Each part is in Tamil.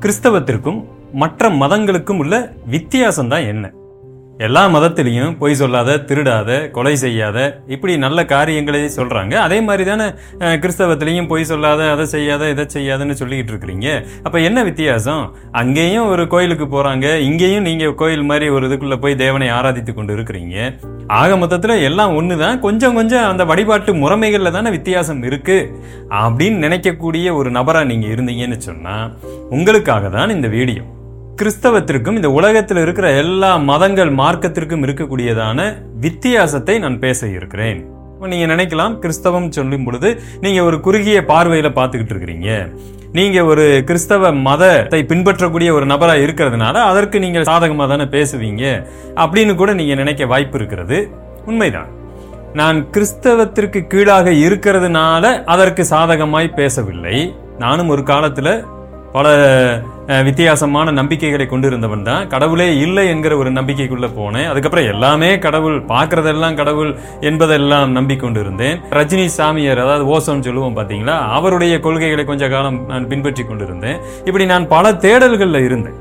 கிறிஸ்தவத்திற்கும் மற்ற மதங்களுக்கும் உள்ள வித்தியாசம் தான் என்ன? எல்லா மதத்திலையும் பொய் சொல்லாத, திருடாத, கொலை செய்யாத, இப்படி நல்ல காரியங்களை சொல்றாங்க. அதே மாதிரி தானே கிறிஸ்தவத்திலையும் பொய் சொல்லாத, அதை செய்யாத, இதை செய்யாதன்னு சொல்லிக்கிட்டு இருக்கிறீங்க. அப்ப என்ன வித்தியாசம்? அங்கேயும் ஒரு கோயிலுக்கு போறாங்க, இங்கேயும் நீங்க கோயில் மாதிரி ஒரு இதுக்குள்ள போய் தேவனை ஆராதித்து கொண்டு இருக்கிறீங்க. ஆக மொத்தத்துல எல்லாம் ஒண்ணுதான், கொஞ்சம் கொஞ்சம் அந்த வழிபாட்டு முறைமைகள்ல தானே வித்தியாசம் இருக்கு அப்படின்னு நினைக்கக்கூடிய ஒரு நபரா நீங்க இருந்தீங்கன்னு சொன்னா உங்களுக்காக தான் இந்த வீடியோ. கிறிஸ்தவத்திற்கும் இந்த உலகத்தில் இருக்கிற எல்லா மதங்கள் மார்க்கத்திற்கும் இருக்கக்கூடியதான வித்தியாசத்தை நான் பேச இருக்கிறேன். நீங்க நினைக்கலாம், கிறிஸ்தவம் சொல்லும் பொழுது நீங்க ஒரு குறுகிய பார்வையில பார்த்துக்கிட்டு இருக்கிறீங்க, நீங்க ஒரு கிறிஸ்தவ மதத்தை பின்பற்றக்கூடிய ஒரு நபரா இருக்கிறதுனால அதற்கு நீங்க சாதகமா தானே பேசுவீங்க அப்படின்னு கூட நீங்க நினைக்க வாய்ப்பு இருக்கிறது. உண்மைதான். நான் கிறிஸ்தவத்திற்கு கீழாக இருக்கிறதுனால அதற்கு சாதகமாய் பேசவில்லை. நானும் ஒரு காலத்துல பல வித்தியாசமான நம்பிக்கைகளை கொண்டிருந்தவன் தான். கடவுளே இல்லை என்கிற ஒரு நம்பிக்கைக்குள்ள போனேன். அதுக்கப்புறம் எல்லாமே கடவுள், பார்க்கறதெல்லாம் கடவுள் என்பதெல்லாம் நம்பிக்கொண்டு இருந்தேன். ரஜினி சாமியார், அதாவது ஓசோன்னு சொல்லுவோம் பாத்தீங்களா, அவருடைய கொள்கைகளை கொஞ்ச காலம் நான் பின்பற்றி கொண்டிருந்தேன். இப்படி நான் பல தேடல்கள்ல இருந்தேன்.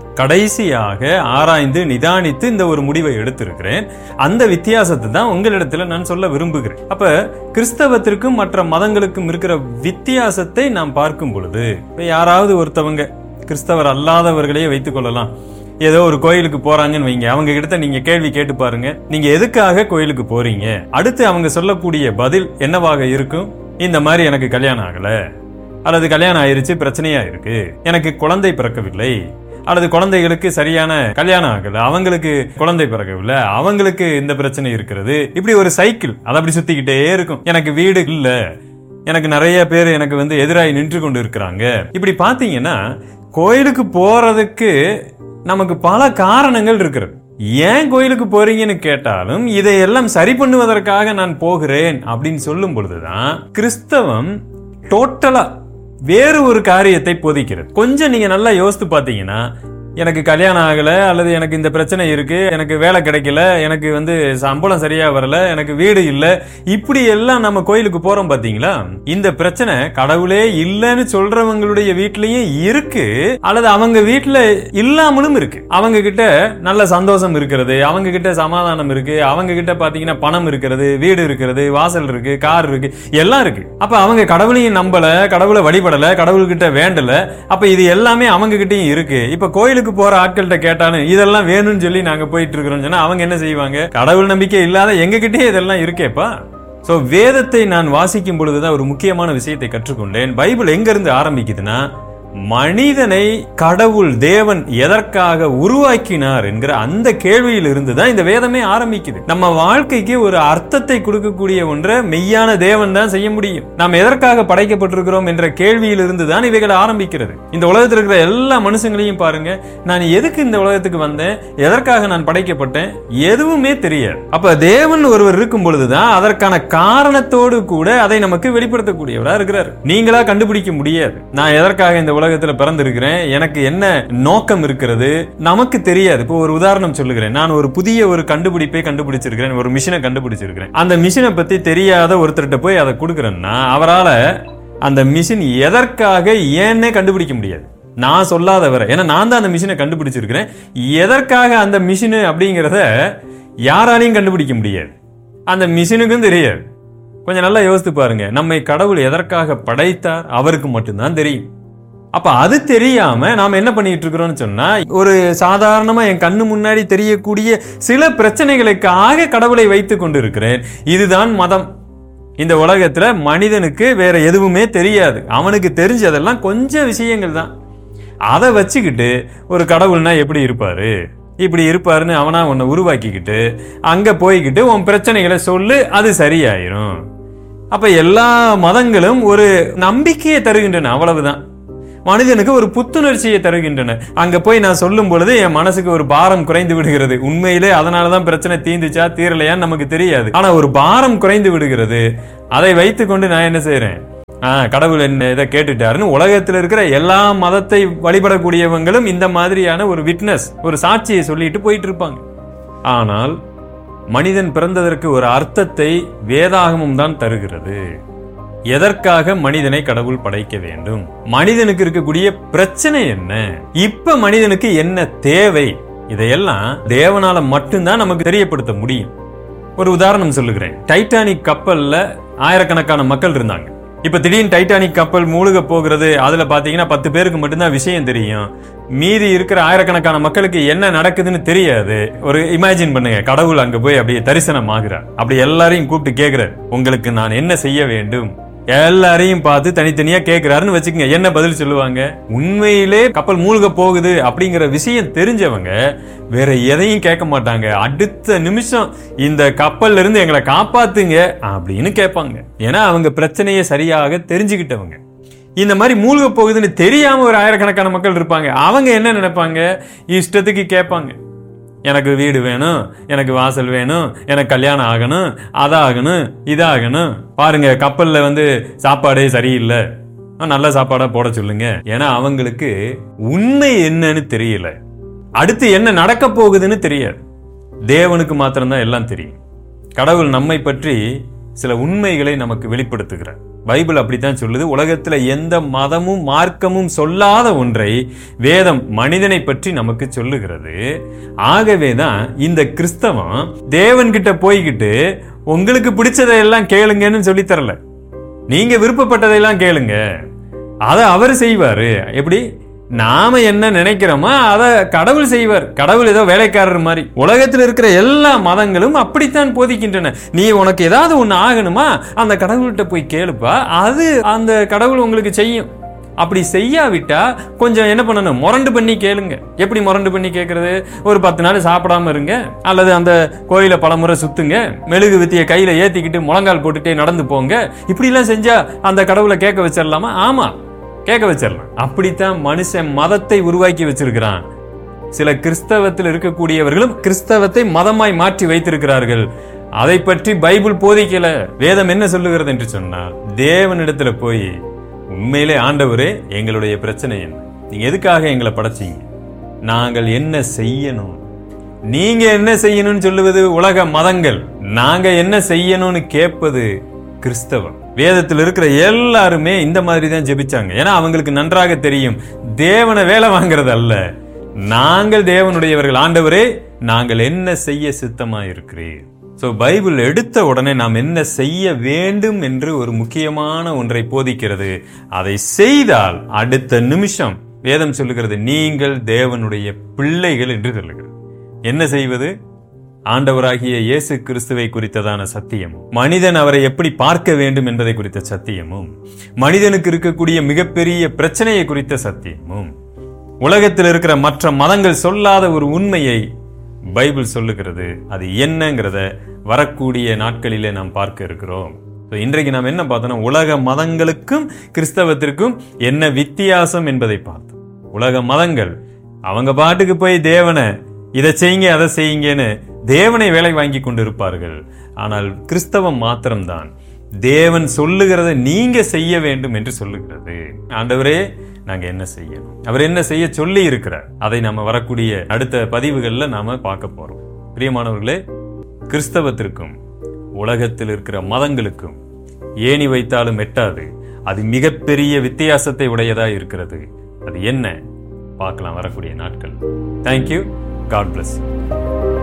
கடைசியாக ஆராய்ந்து நிதானித்து இந்த ஒரு முடிவை எடுத்திருக்கிறேன். அந்த வித்தியாசத்தை தான் உங்களிடத்துல நான் சொல்ல விரும்புகிறேன். அப்ப கிறிஸ்தவத்திற்கும் மற்ற மதங்களுக்கும் இருக்கிற வித்தியாசத்தை நாம் பார்க்கும் பொழுது, யாராவது ஒருத்தவங்க கிறிஸ்தவர் அல்லாதவர்களே வைத்துக் கொள்ளலாம், ஏதோ ஒரு கோயிலுக்கு போறாங்கன்னு வைங்க, அவங்க கிட்ட நீங்க கேள்வி கேட்டு பாருங்க, நீங்க எதுக்காக கோயிலுக்கு போறீங்க? அடுத்து அவங்க சொல்லக்கூடிய பதில் என்னவாக இருக்கும்? இந்த மாதிரி எனக்கு கல்யாணம் ஆகல, அல்லது கல்யாணம் ஆயிருச்சு பிரச்சனையா இருக்கு, எனக்கு குழந்தை பிறக்கவில்லை, அல்லது குழந்தைகளுக்கு சரியான கல்யாணம் ஆகல, அவங்களுக்கு குழந்தை பிறக்கவில்லை, அவங்களுக்கு இந்த பிரச்சனை இருக்கிறது. இப்படி ஒரு சைக்கிள் அது அப்படி சுத்திக்கிட்டே இருக்கும். எனக்கு வீடு இல்ல, எனக்கு நிறைய பேர் எனக்கு எதிராகி நின்று கொண்டு இருக்கிறாங்க. இப்படி பாத்தீங்கன்னா கோயிலுக்கு போறதுக்கு நமக்கு பல காரணங்கள் இருக்கிறது. ஏன் கோயிலுக்கு போறீங்கன்னு கேட்டாலும் இதையெல்லாம் சரி பண்ணுவதற்காக நான் போகிறேன் அப்படின்னு சொல்லும் பொழுதுதான் கிறிஸ்தவம் டோட்டலா வேறு ஒரு காரியத்தை போதிக்கிறது. கொஞ்சம் நீங்க நல்லா யோசித்து பாத்தீங்கன்னா, எனக்கு கல்யாணம் ஆகல, அல்லது எனக்கு இந்த பிரச்சனை இருக்கு, எனக்கு வேலை கிடைக்கல, எனக்கு சம்பளம் சரியா வரல, எனக்கு வீடு இல்ல, இப்படி எல்லாம் நம்ம கோயிலுக்கு போறோம் பாத்தீங்களா? இந்த பிரச்சனை கடவுளே இல்லன்னு சொல்றவங்களுடைய வீட்லயும் இருக்கு, அல்லது அவங்க வீட்டுல இல்லாமலும் இருக்கு. அவங்க கிட்ட நல்ல சந்தோஷம் இருக்கிறது, அவங்க கிட்ட சமாதானம் இருக்கு, அவங்க கிட்ட பாத்தீங்கன்னா பணம் இருக்கிறது, வீடு இருக்கிறது, வாசல் இருக்கு, கார் இருக்கு, எல்லாம் இருக்கு. அப்ப அவங்க கடவுளையும் நம்பல, கடவுளை வழிபடல, கடவுள்கிட்ட வேண்டல. அப்ப இது எல்லாமே அவங்க கிட்டயும் இருக்கு. இப்ப கோயிலுக்கு போற ஆட்கள்கிட்ட கேட்டாலும் இதெல்லாம் வேணும்னு சொல்லி நாங்க போயிட்டு இருக்கிறோம் சொன்னா அவங்க என்ன செய்வாங்க? கடவுள் நம்பிக்கை இல்லாத எங்க கிட்டே இதெல்லாம் இருக்கேப்பா. சோ வேதத்தை நான் வாசிக்கும் பொழுதுதான் ஒரு முக்கியமான விஷயத்தை கற்றுக்கொண்டேன். பைபிள் எங்க இருந்து ஆரம்பிக்குதுன்னா, மனிதனை கடவுள் தேவன் எதற்காக உருவாக்கினார் என்கிற அந்த கேள்வியில் இருந்துதான் இந்த வேதமே ஆரம்பிக்குது. நம்ம வாழ்க்கைக்கு ஒரு அர்த்தத்தை கொடுக்கக்கூடிய ஒன்றை மெய்யான தேவன் தான் செய்ய முடியும். நாம் எதற்காக படைக்கப்பட்டிருக்கிறோம் என்ற கேள்வியில் இருந்துதான் இவைகளை ஆரம்பிக்கிறது. இந்த உலகத்தில் இருக்கிற எல்லா மனுஷங்களையும் பாருங்க, நான் எதுக்கு இந்த உலகத்துக்கு வந்தேன், எதற்காக நான் படைக்கப்பட்டேன், எதுவுமே தெரியாது. அப்ப தேவன் ஒருவர் இருக்கும் பொழுதுதான் அதற்கான காரணத்தோடு கூட அதை நமக்கு வெளிப்படுத்தக்கூடியவரா இருக்கிறார். நீங்களா கண்டுபிடிக்க முடியாது. நான் எதற்காக இந்த உலகத்துல பிறந்திருக்கிறேன், எனக்கு என்ன நோக்கம் இருக்கிறது, நமக்கு தெரியாது. இப்போ ஒரு உதாரணம் சொல்லுகிறேன். நான் ஒரு புதிய ஒரு கண்டுபிடிப்பை கண்டுபிடிச்சிருக்கிறேன், ஒரு மிஷினை கண்டுபிடிச்சிருக்கிறேன். அந்த மிஷினை பத்தி தெரியாத ஒருத்தர்கிட்ட போய் அதை கொடுக்கிறேன்னா அவரால் அந்த மிஷின் எதற்காக ஏன்னே கண்டுபிடிக்க முடியாது. நான் சொல்லாத வரை, ஏன்னா நான் தான் அந்த மிஷினை கண்டுபிடிச்சிருக்கிறேன். எதற்காக அந்த மிஷின் அப்படிங்கிறத யாராலையும் கண்டுபிடிக்க முடியாது, அந்த மிஷினுக்கும் தெரியாது. கொஞ்சம் நல்லா யோசித்து பாருங்க, நம்மை கடவுள் எதற்காக படைத்தார் அவருக்கு மட்டும்தான் தெரியும். அப்ப அது தெரியாம நாம என்ன பண்ணிட்டு இருக்கிறோம்னு சொன்னா, ஒரு சாதாரணமா என் கண்ணு முன்னாடி தெரியக்கூடிய சில பிரச்சனைகளுக்காக கடவுளை வைத்துக் கொண்டு இருக்கிறேன். இதுதான் மதம். இந்த உலகத்துல மனிதனுக்கு வேற எதுவுமே தெரியாது. அவனுக்கு தெரிஞ்சதெல்லாம் கொஞ்சம் விஷயங்கள் தான். அதை வச்சுக்கிட்டு ஒரு கடவுள்னா எப்படி இருப்பாரு, இப்படி இருப்பாருன்னு அவனா உன்னை உருவாக்கிக்கிட்டு அங்க போய்கிட்டு உன் பிரச்சனைகளை சொல்லு, அது சரியாயிரும். அப்ப எல்லா மதங்களும் ஒரு நம்பிக்கையை தருகின்றன, அவ்வளவுதான். மனிதனுக்கு ஒரு புத்துணர்ச்சியை தருகின்றன. அங்க போய் நான் சொல்லும் பொழுது என் மனசுக்கு ஒரு பாரம் குறைந்து விடுகிறது. உண்மையிலே அதனாலதான் பிரச்சனை தீந்துச்சா தீரலையான்னு நமக்கு தெரியாது, ஆனா ஒரு பாரம் குறைந்து விடுகிறது. அதை வைத்துக் கொண்டு நான் என்ன செய்யறேன், கடவுள் என்ன இதை கேட்டுட்டாருன்னு உலகத்தில் இருக்கிற எல்லா மதத்தை வழிபடக்கூடியவங்களும் இந்த மாதிரியான ஒரு விட்னஸ், ஒரு சாட்சியை சொல்லிட்டு போயிட்டு இருப்பாங்க. ஆனால் மனிதன் பிறந்ததற்கு ஒரு அர்த்தத்தை வேதாகமம் தான் தருகிறது. எதற்காக மனிதனை கடவுள் படைக்க வேண்டும், மனிதனுக்கு இருக்கக்கூடிய பிரச்சனை என்ன, இப்ப மனிதனுக்கு என்ன தேவை, இதையெல்லாம் தேவனால மட்டும்தான் நமக்கு தெரியப்படுத்த முடியும். ஒரு உதாரணம் சொல்லுகிறேன். டைட்டானிக் கப்பல்ல ஆயிரக்கணக்கான மக்கள் இருந்தாங்க. இப்ப திடீர்னு டைட்டானிக் கப்பல் மூழ்க போகிறது, அதுல பாத்தீங்கன்னா 10 பேருக்கு மட்டும்தான் விஷயம் தெரியும். மீதி இருக்கிற ஆயிரக்கணக்கான மக்களுக்கு என்ன நடக்குதுன்னு தெரியாது. ஒரு இமேஜின் பண்ணுங்க, கடவுள் அங்க போய் அப்படியே தரிசனம் ஆகிறார். அப்படி எல்லாரையும் கூப்பிட்டு கேட்கிறார், உங்களுக்கு நான் என்ன செய்ய வேண்டும், எல்லாரையும் பார்த்து தனித்தனியா கேட்கிறாருன்னு வச்சுக்கோங்க. என்ன பதில் சொல்லுவாங்க? உண்மையிலே கப்பல் மூழ்க போகுது அப்படிங்கிற விஷயம் தெரிஞ்சவங்க வேற எதையும் கேட்க மாட்டாங்க. அடுத்த நிமிஷம் இந்த கப்பல்ல இருந்து எங்களை காப்பாத்துங்க அப்படின்னு கேட்பாங்க. ஏன்னா அவங்க பிரச்சனையை சரியாக தெரிஞ்சுக்கிட்டவங்க. இந்த மாதிரி மூழ்க போகுதுன்னு தெரியாம ஒரு ஆயிரக்கணக்கான மக்கள் இருப்பாங்க. அவங்க என்ன நினைப்பாங்க? இஷ்டத்துக்கு கேட்பாங்க. எனக்கு வீடு வேணும், எனக்கு வாசல் வேணும், எனக்கு கல்யாணம் ஆகணும், அதாகணும், இதாகணும், பாருங்க கப்பல்ல சாப்பாடே சரியில்லை, நல்ல சாப்பாடா போட சொல்லுங்க. ஏன்னா அவங்களுக்கு உண்மை என்னன்னு தெரியல, அடுத்து என்ன நடக்க போகுதுன்னு தெரியாது. தேவனுக்கு மாத்திரம்தான் எல்லாம் தெரியும். கடவுள் நம்மை பற்றி சில உண்மைகளை நமக்கு வெளிப்படுத்துகிறார். பைபிள் அப்படித்தான் சொல்லுது. உலகத்துல எந்த மதமும் மார்க்கமும் சொல்லாத ஒன்றை வேதம் மனிதனை பற்றி நமக்கு சொல்லுகிறது. ஆகவேதான் இந்த கிறிஸ்தவம் தேவன் கிட்ட போய்கிட்டு உங்களுக்கு பிடிச்சதையெல்லாம் கேளுங்கன்னு சொல்லி தரல. நீங்க விருப்பப்பட்டதையெல்லாம் கேளுங்க, அதை அவர் செய்வாரு. எப்படி நாம என்ன நினைக்கிறோமோ அதை கடவுள் செய்வார். கடவுள் ஏதோ வேலைக்காரர் மாதிரி. உலகத்தில் இருக்கிற எல்லா மதங்களும் அப்படித்தான் போதிக்கின்றன. நீ உனக்கு ஏதாவது ஒண்ணு ஆகணுமா, அந்த கடவுள்கிட்ட போய் கேளுப்பா, அது அந்த கடவுள் உங்களுக்கு செய்யும். அப்படி செய்யாவிட்டா கொஞ்சம் என்ன பண்ணணும், முரண்டு பண்ணி கேளுங்க. எப்படி முரண்டு பண்ணி கேட்கறது? ஒரு 10 நாள் சாப்பிடாம இருங்க, அல்லது அந்த கோயில பலமுறை சுத்துங்க, மெழுகு வித்திய கையில ஏத்திக்கிட்டு முழங்கால் போட்டுட்டே நடந்து போங்க. இப்படி எல்லாம் செஞ்சா அந்த கடவுளை கேட்க வச்சிடலாமா? ஆமா, கேட்க வச்சிடலாம். அப்படித்தான் மனுஷன் மதத்தை உருவாக்கி வச்சிருக்கிறான். சில கிறிஸ்தவத்தில் இருக்கக்கூடியவர்களும் கிறிஸ்தவத்தை மதமாய் மாற்றி வைத்திருக்கிறார்கள். அதை பற்றி பைபிள் போதிக்கல. வேதம் என்ன சொல்லுகிறது என்று சொன்னால், தேவனிடத்துல போய் உண்மையிலே ஆண்டவரே எங்களுடைய பிரச்சனை என்ன, நீங்க எதுக்காக எங்களை படைச்சீங்க, நாங்கள் என்ன செய்யணும், நீங்க என்ன செய்யணும்னு சொல்லுவது உலக மதங்கள், நாங்க என்ன செய்யணும்னு கேட்பது கிறிஸ்தவம். வேதத்தில் இருக்கிற எல்லாருமே இந்த மாதிரி தான் ஜெபிச்சாங்க. ஏன்னா அவங்களுக்கு நன்றாக தெரியும், தேவனை வேலை வாங்குறது அல்ல, நாங்கள் தேவனுடையவர்கள். ஆண்டவரே நாங்கள் என்ன செய்ய சித்தமா இருக்கிறீர். சோ பைபிள் எடுத்த உடனே நாம் என்ன செய்ய வேண்டும் என்று ஒரு முக்கியமான ஒன்றை போதிக்கிறது. அதை செய்தால் அடுத்த நிமிஷம் வேதம் சொல்லுகிறது, நீங்கள் தேவனுடைய பிள்ளைகள் என்று சொல்லுகிறது. என்ன செய்வது? ஆண்டவராகிய இயேசு கிறிஸ்துவை குறித்ததான சத்தியமும், மனிதன் அவரை எப்படி பார்க்க வேண்டும் என்பதை குறித்த சத்தியமும், மனிதனுக்கு இருக்கக்கூடிய மிகப்பெரிய பிரச்சனையை குறித்த சத்தியமும், உலகத்தில் இருக்கிற மற்ற மதங்கள் சொல்லாத ஒரு உண்மையை பைபிள் சொல்லுகிறது. அது என்னங்கிறத வரக்கூடிய நாட்களிலே நாம் பார்க்க இருக்கிறோம். இன்றைக்கு நாம் என்ன பார்த்தோம்னா, உலக மதங்களுக்கும் கிறிஸ்தவத்திற்கும் என்ன வித்தியாசம் என்பதை பார்த்தோம். உலக மதங்கள் அவங்க பாட்டுக்கு போய் தேவனை இதை செய்யுங்க அதை செய்யுங்கன்னு தேவனை வேலை வாங்கி கொண்டிருப்பார்கள். ஆனால் கிறிஸ்தவம் மாத்திரம்தான் தேவன் சொல்லுகிறத நீங்க செய்ய வேண்டும் என்று சொல்லுகிறது. ஆண்டவரே நாங்க என்ன செய்யணும், அவர் என்ன செய்ய சொல்லி இருக்கிறார், அதை நாம வரக்கூடிய அடுத்த பதிவுகள்ல நாம பார்க்க போறோம். பிரியமானவர்களே, கிறிஸ்தவத்திற்கும் உலகத்தில் இருக்கிற மதங்களுக்கும் ஏணி வைத்தாலும் எட்டாது. அது மிகப்பெரிய வித்தியாசத்தை உடையதா இருக்கிறது. அது என்ன பார்க்கலாம் வரக்கூடிய நாட்கள். தேங்க்யூ. God bless you.